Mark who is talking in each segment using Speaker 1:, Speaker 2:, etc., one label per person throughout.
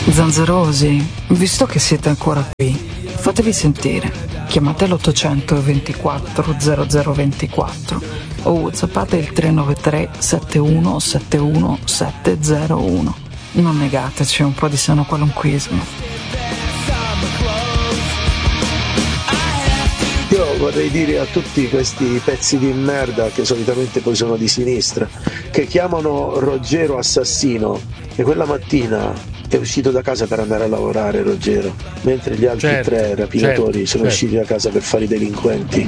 Speaker 1: Zanzerosi, visto che siete ancora qui, fatevi sentire. Chiamate l'800 24 0024 o whatsappate il 393 71 71 701. Non negateci un po' di sano qualunquismo.
Speaker 2: Io vorrei dire a tutti questi pezzi di merda, che solitamente poi sono di sinistra, che chiamano Ruggero assassino, e quella mattina è uscito da casa per andare a lavorare Ruggero, mentre gli altri tre rapinatori sono usciti da casa per fare i delinquenti.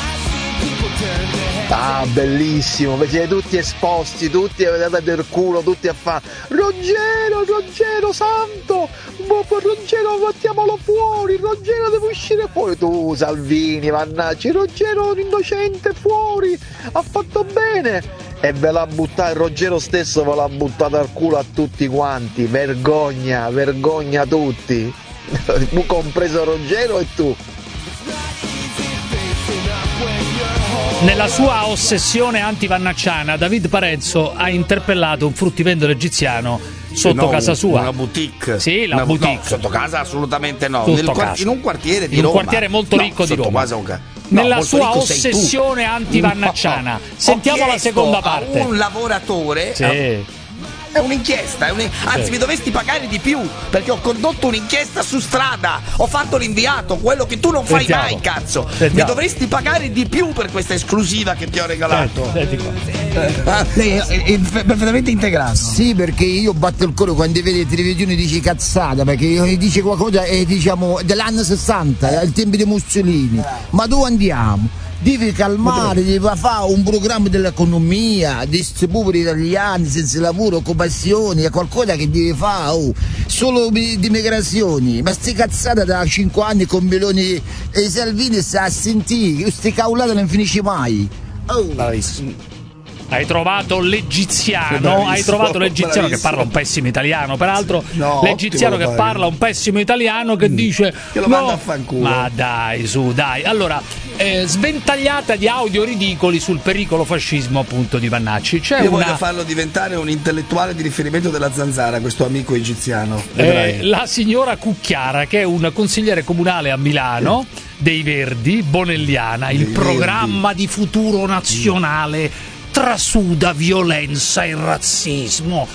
Speaker 3: Ah, bellissimo, siete tutti esposti, tutti a vedere culo, tutti a fare Ruggero santo, Ruggero mettiamolo fuori, Ruggero deve uscire fuori. Tu Salvini, mannaggia, Ruggero innocente fuori, ha fatto bene, e ve l'ha buttato, Ruggero stesso ve l'ha buttato al culo a tutti quanti. Vergogna tutti compreso Ruggero e tu.
Speaker 4: Nella sua ossessione anti-vannacciana, David Parenzo ha interpellato un fruttivendolo egiziano sotto casa sua.
Speaker 5: Una boutique.
Speaker 4: Sì, la boutique.
Speaker 5: No, sotto casa assolutamente no.
Speaker 4: In
Speaker 5: un quartiere di
Speaker 4: Roma.
Speaker 5: Un
Speaker 4: quartiere molto ricco di Roma.
Speaker 5: Nella
Speaker 4: sua ossessione anti-vannacciana. Sentiamo la seconda parte.
Speaker 5: Un lavoratore.
Speaker 4: Sì.
Speaker 5: È un'inchiesta, anzi mi dovresti pagare di più, perché ho condotto un'inchiesta su strada, ho fatto l'inviato, quello che tu non fai mai, cazzo. Mi dovresti pagare di più per questa esclusiva che ti ho regalato.
Speaker 6: Lei è perfettamente integrato. Sì, perché io batto il cuore quando vede televisione dice cazzata, perché dice qualcosa diciamo dell'anno 60, al tempo di Mussolini. Ma dove andiamo? Devi calmare, devi fare un programma dell'economia, di questi poveri italiani senza lavoro, occupazioni, è qualcosa che devi fare, solo di migrazioni. Ma ste cazzate da 5 anni con Meloni e Salvini sta a sentire, queste cavolate non finisce mai.
Speaker 4: Hai trovato l'egiziano, che parla un pessimo italiano, peraltro, l'egiziano che parla un pessimo italiano che dice
Speaker 5: che lo manda a fanculo.
Speaker 4: Ma dai, dai. Allora, sventagliata di audio ridicoli sul pericolo fascismo appunto di Vannacci.
Speaker 5: Voglio farlo diventare un intellettuale di riferimento della Zanzara, questo amico egiziano.
Speaker 4: La signora Cucchiara, che è un consigliere comunale a Milano dei Verdi, Bonelliana, il programma di futuro nazionale trasuda violenza e razzismo.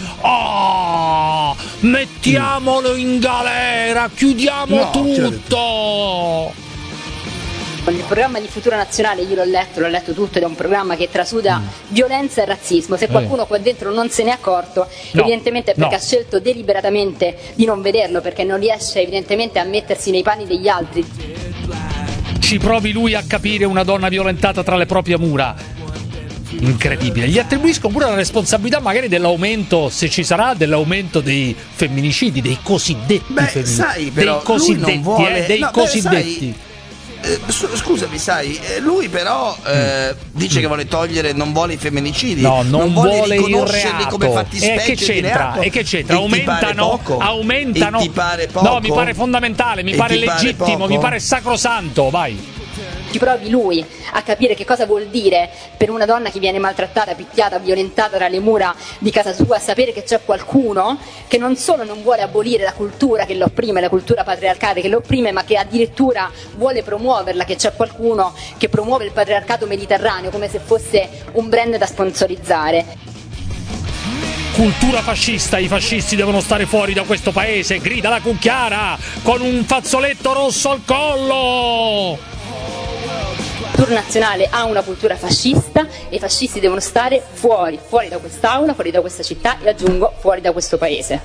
Speaker 4: Mettiamolo in galera, chiudiamo tutto.
Speaker 7: Il programma di futuro nazionale io l'ho letto tutto, ed è un programma che trasuda violenza e razzismo. Se qualcuno qua dentro non se n'è accorto, evidentemente è perché ha scelto deliberatamente di non vederlo, perché non riesce evidentemente a mettersi nei panni degli altri.
Speaker 4: Ci provi lui a capire una donna violentata tra le proprie mura. Incredibile. Gli attribuisco pure la responsabilità magari dell'aumento, se ci sarà, dell'aumento dei femminicidi, dei cosiddetti femminicidi.
Speaker 5: Sai, però,
Speaker 4: dei cosiddetti,
Speaker 5: non vuole...
Speaker 4: dei cosiddetti.
Speaker 5: Scusami, sai, lui però dice che vuole togliere, non vuole i femminicidi,
Speaker 4: non
Speaker 5: vuole
Speaker 4: riconoscerli
Speaker 5: come fattispecie di reato.
Speaker 4: E che c'entra? Aumentano.
Speaker 5: Ti pare poco?
Speaker 4: No, mi pare fondamentale, mi pare legittimo, mi pare sacrosanto, vai.
Speaker 7: Ci provi lui a capire che cosa vuol dire per una donna che viene maltrattata, picchiata, violentata tra le mura di casa sua, a sapere che c'è qualcuno che non solo non vuole abolire la cultura che l'opprime, la cultura patriarcale che l'opprime, ma che addirittura vuole promuoverla, che c'è qualcuno che promuove il patriarcato mediterraneo come se fosse un brand da sponsorizzare.
Speaker 4: Cultura fascista, i fascisti devono stare fuori da questo paese, grida la Cucchiara con un fazzoletto rosso al collo.
Speaker 7: Il Tour nazionale ha una cultura fascista e i fascisti devono stare fuori da quest'aula, fuori da questa città e aggiungo fuori da questo paese.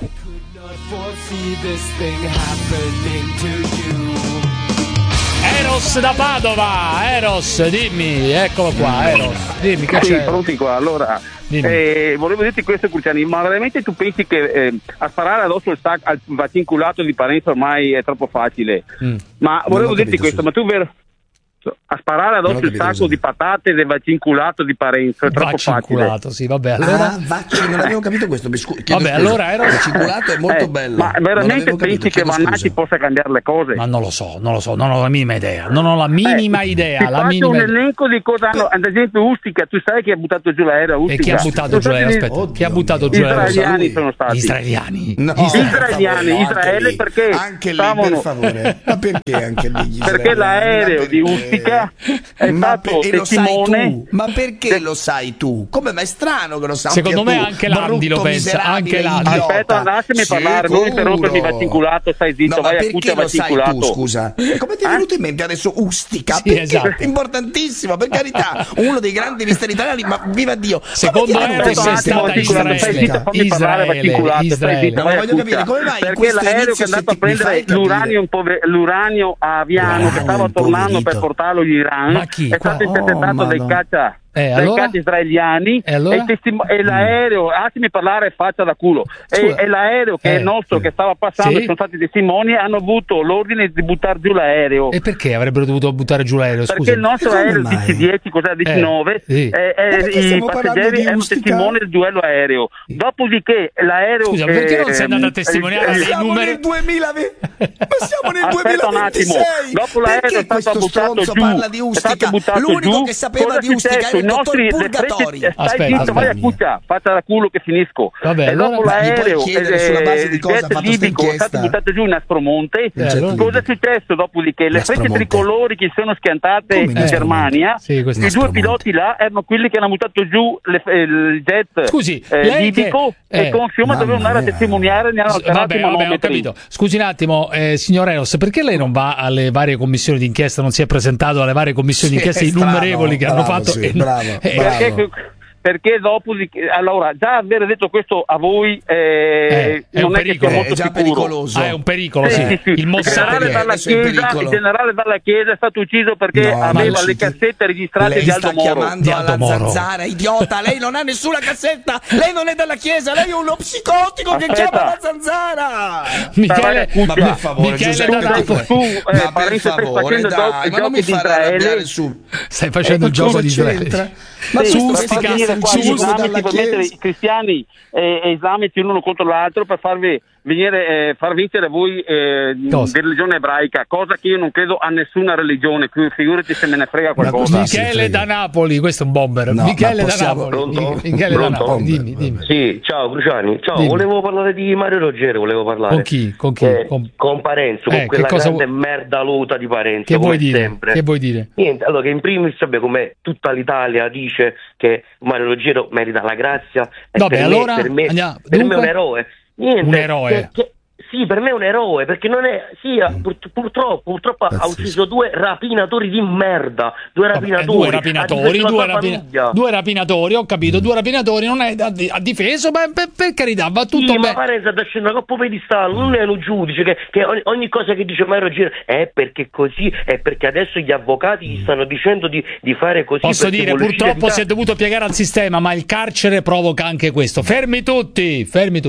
Speaker 4: Eros da Padova, Eros, dimmi, eccolo qua, Eros, dimmi che c'è.
Speaker 8: Pronti qua, allora, volevo dirti questo, Cruciani, ma veramente tu pensi che a sparare addosso al vacinculato di Parenzo ormai è troppo facile? Ma volevo dirti questo, ma tu a sparare addosso il sacco di patate del vacinculato di Parenzo è troppo facile.
Speaker 4: Sì, vabbè, allora
Speaker 5: non avevo capito questo.
Speaker 4: Vabbè, allora era
Speaker 5: vaccinato è molto bello.
Speaker 8: Ma veramente pensi che Vannacci possa cambiare le cose?
Speaker 4: Ma non lo so, non ho la minima idea. Non ho la minima idea.
Speaker 8: Ti faccio un elenco di cosa hanno. Ad esempio Ustica, tu sai chi ha buttato giù l'aereo? Ustica.
Speaker 4: E chi ha buttato giù l'aereo? Aspetta, chi ha buttato giù l'aereo?
Speaker 8: Israeliani sono stati.
Speaker 4: Israeliani?
Speaker 5: No,
Speaker 8: Israele perché
Speaker 5: anche lì,
Speaker 8: stavano...
Speaker 5: per favore. Ma perché anche lì?
Speaker 8: Perché l'aereo di Ustica è stato testimone.
Speaker 5: Ma perché lo sai tu? Come? Ma è strano che lo sappia.
Speaker 4: Secondo me anche Landi lo pensa, anche Landi.
Speaker 8: Aspetta, lasciami parlare, non interrompermi, vacinculato, stai zitto, vai a cuccia vacinculato.
Speaker 5: Scusa, come ti è venuto in mente adesso Ustica?
Speaker 4: Sì, esatto.
Speaker 5: Importantissimo, per carità, uno dei grandi misteri italiani, ma viva Dio.
Speaker 4: Secondo Eros è stata Israele.
Speaker 5: Ma voglio capire come mai
Speaker 8: perché l'aereo che è andato a prendere l'uranio a Aviano che stava tornando per portarlo in Iran è stato intercettato dai caccia israeliani e l'aereo, lasciami parlare faccia da culo, e l'aereo che è nostro che stava passando sono stati testimoni e hanno avuto l'ordine di buttare giù l'aereo.
Speaker 4: E perché avrebbero dovuto buttare giù l'aereo?
Speaker 8: Perché il nostro aereo DC-10, cos'è DC-9, i passeggeri erano testimoni del duello aereo. Dopodiché l'aereo
Speaker 4: scusa, perché non sei andato a testimoniare i numeri?
Speaker 5: Ma siamo nel 2026.
Speaker 8: Un attimo. Dopo l'aereo è stato buttato giù,
Speaker 5: parla di Ustica? L'unico che sapeva di Ustica era il dottor Purgatori.
Speaker 8: Stai zitto, vai a cuccia, faccia da culo che finisco.
Speaker 4: Vabbè,
Speaker 8: e dopo l'aereo
Speaker 5: sulla base di cosa ha fatto
Speaker 8: libico è stato buttato giù in Aspromonte. Cosa è successo dopodiché? Le frecce tricolori che sono schiantate in Germania, i due piloti là erano quelli che hanno buttato giù il jet libico e con Fiume dovevano andare a testimoniare, ne hanno alterato i manometri.
Speaker 4: Ho capito. Scusi un attimo, signor Eros, perché lei non va alle varie commissioni d'inchiesta, non si è presentato alle varie commissioni d'inchiesta innumerevoli che hanno fatto?
Speaker 8: Perché dopo allora già avere detto questo a voi non è che sia molto
Speaker 5: già
Speaker 8: sicuro.
Speaker 5: Pericoloso.
Speaker 4: È un pericolo, sì. Il
Speaker 8: generale Dalla Chiesa è stato ucciso perché aveva le cassette registrate di Aldo Moro.
Speaker 5: Chiamando alla zanzara, idiota, lei non ha nessuna cassetta, lei non è dalla Chiesa, lei è uno psicotico che chiama la zanzara.
Speaker 4: Michele,
Speaker 5: ma per favore,
Speaker 4: Michele
Speaker 5: Giuseppe,
Speaker 4: da Napoli.
Speaker 5: ma per favore, dai, ma non mi fare arrabbiare su.
Speaker 4: Stai facendo il gioco di Israele.
Speaker 5: Ma
Speaker 8: sì,
Speaker 5: su
Speaker 8: i cristiani e islamici l'uno contro l'altro per far vincere voi di religione ebraica, cosa che io non credo a nessuna religione, figurati se me ne frega qualcosa.
Speaker 4: Michele da Napoli, questo è un bomber. Michele da Napoli. Michele da Napoli, dimmi.
Speaker 9: Sì, ciao Cruciani. Ciao, volevo parlare di Mario Ruggero, Con
Speaker 4: chi? Con
Speaker 9: Parenzo, con quella grande merda luta di Parenzo.
Speaker 4: Che vuoi dire?
Speaker 9: Sempre.
Speaker 4: Che vuoi dire?
Speaker 9: Niente, allora che in primis come tutta l'Italia dice che Mario Ruggero merita la grazia e per me è un eroe. Niente,
Speaker 4: un eroe.
Speaker 9: Sì, per me è un eroe, perché non è purtroppo ha ucciso due rapinatori di merda, due rapinatori,
Speaker 4: ho capito, due rapinatori, non è ha difeso, ma per carità, va tutto bene.
Speaker 9: Ma Parenzo sta scendendo a coppo pedestallo, non è un giudice che ogni cosa che dice Mario Ruggero è perché così, è perché adesso gli avvocati gli stanno dicendo di fare così.
Speaker 4: Posso dire, purtroppo si è dovuto piegare al sistema, ma il carcere provoca anche questo. Fermi tutti.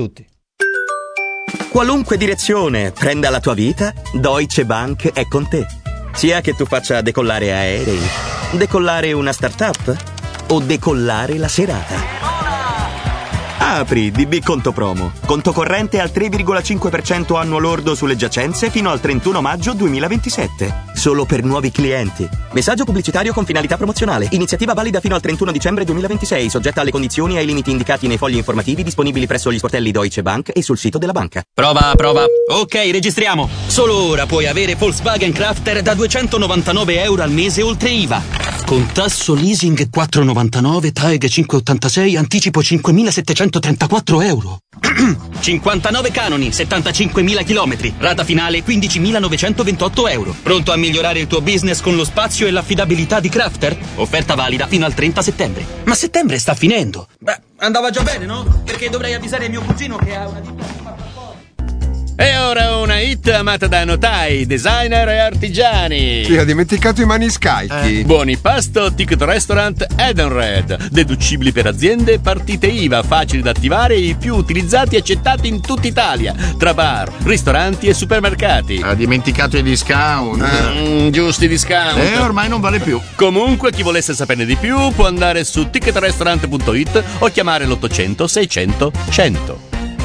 Speaker 10: Qualunque direzione prenda la tua vita, Deutsche Bank è con te. Sia che tu faccia decollare aerei, decollare una startup o decollare la serata. Apri DB Conto Promo. Conto corrente al 3,5% annuo lordo sulle giacenze fino al 31 maggio 2027. Solo per nuovi clienti. Messaggio pubblicitario con finalità promozionale. Iniziativa valida fino al 31 dicembre 2026, soggetta alle condizioni e ai limiti indicati nei fogli informativi disponibili presso gli sportelli Deutsche Bank e sul sito della banca. Prova. Ok, registriamo. Solo ora puoi avere Volkswagen Crafter da €299 al mese oltre IVA. Con tasso leasing 4,99, TAEG 5,86, anticipo €5.734. 59 canoni, 75.000 chilometri, rata finale €15.928. Pronto a migliorare il tuo business con lo spazio e l'affidabilità di Crafter? Offerta valida fino al 30 settembre. Ma settembre sta finendo.
Speaker 5: Beh, andava già bene, no? Perché dovrei avvisare mio cugino che ha una ditta.
Speaker 11: E ora una hit amata da notai, designer e artigiani.
Speaker 12: Sì, ha dimenticato i maniscalchi.
Speaker 11: Buoni pasto, ticket restaurant Edenred. Deducibili per aziende, partite IVA, facili da attivare e i più utilizzati e accettati in tutta Italia. Tra bar, ristoranti e supermercati.
Speaker 3: Ha dimenticato i discount.
Speaker 11: Giusti discount.
Speaker 3: Ormai non vale più.
Speaker 11: Comunque, chi volesse saperne di più può andare su ticketrestaurant.it o chiamare l'800 600 100.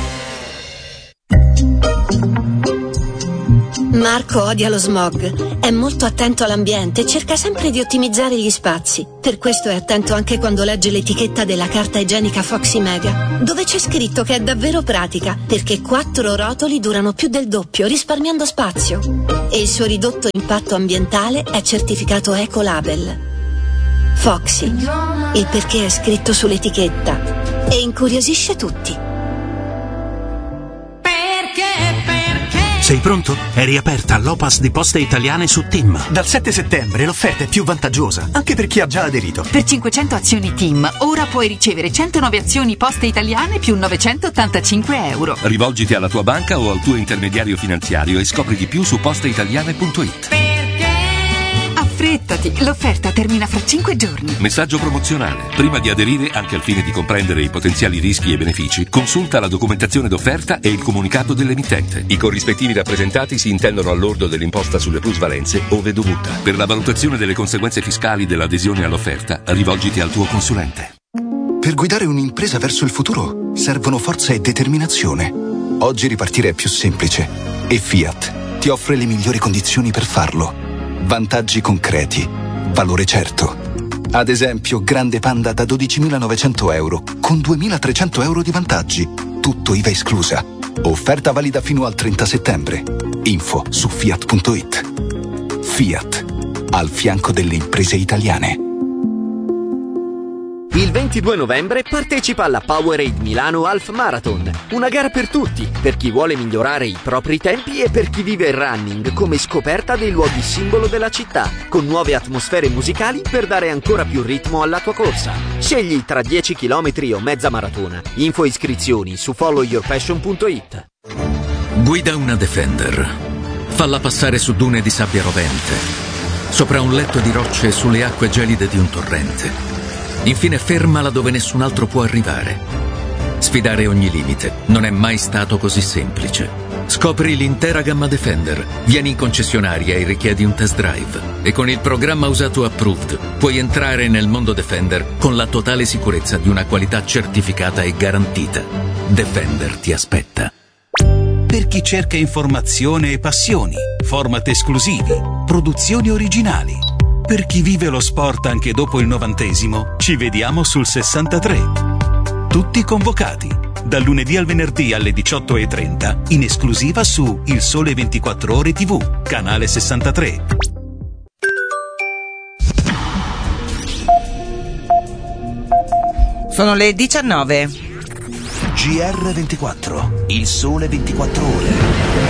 Speaker 13: Marco odia lo smog, è molto attento all'ambiente e cerca sempre di ottimizzare gli spazi. Per questo è attento anche quando legge l'etichetta della carta igienica Foxy Mega, dove c'è scritto che è davvero pratica, perché 4 rotoli durano più del doppio, risparmiando spazio. E il suo ridotto impatto ambientale è certificato Ecolabel. Foxy, il perché è scritto sull'etichetta e incuriosisce tutti.
Speaker 14: Sei pronto? È riaperta l'Opas di Poste Italiane su TIM.
Speaker 15: Dal 7 settembre l'offerta è più vantaggiosa, anche per chi ha già aderito.
Speaker 16: Per 500 azioni TIM, ora puoi ricevere 109 azioni Poste Italiane più 985 euro.
Speaker 17: Rivolgiti alla tua banca o al tuo intermediario finanziario e scopri di più su posteitaliane.it.
Speaker 16: Affrettati, l'offerta termina fra 5 giorni.
Speaker 17: Messaggio promozionale. Prima di aderire, anche al fine di comprendere i potenziali rischi e benefici, consulta la documentazione d'offerta e il comunicato dell'emittente. I corrispettivi rappresentati si intendono al lordo dell'imposta sulle plusvalenze, ove dovuta. Per la valutazione delle conseguenze fiscali dell'adesione all'offerta, rivolgiti al tuo consulente.
Speaker 15: Per guidare un'impresa verso il futuro servono forza e determinazione. Oggi ripartire è più semplice e Fiat ti offre le migliori condizioni per farlo. Vantaggi concreti, valore certo. Ad esempio, Grande Panda da 12.900 euro con 2.300 euro di vantaggi. Tutto IVA esclusa. Offerta valida fino al 30 settembre. Info su fiat.it. Fiat, al fianco delle imprese italiane.
Speaker 18: Il 22 novembre partecipa alla Powerade Milano Half Marathon, una gara per tutti, per chi vuole migliorare i propri tempi e per chi vive il running come scoperta dei luoghi simbolo della città, con nuove atmosfere musicali per dare ancora più ritmo alla tua corsa. Scegli tra 10 km o mezza maratona. Info e iscrizioni su followyourpassion.it.
Speaker 19: Guida una Defender. Falla passare su dune di sabbia rovente, sopra un letto di rocce sulle acque gelide di un torrente. Infine fermala dove nessun altro può arrivare. Sfidare ogni limite non è mai stato così semplice. Scopri l'intera gamma Defender. Vieni in concessionaria e richiedi un test drive. E con il programma Usato Approved puoi entrare nel mondo Defender con la totale sicurezza di una qualità certificata e garantita. Defender ti aspetta.
Speaker 20: Per chi cerca informazione e passioni, format esclusivi, produzioni originali. Per chi vive lo sport anche dopo il 90°, ci vediamo sul 63. Tutti convocati, dal lunedì al venerdì alle 18:30, in esclusiva su Il Sole 24 Ore TV, canale 63.
Speaker 21: Sono le 19.
Speaker 20: GR24, Il Sole 24 Ore.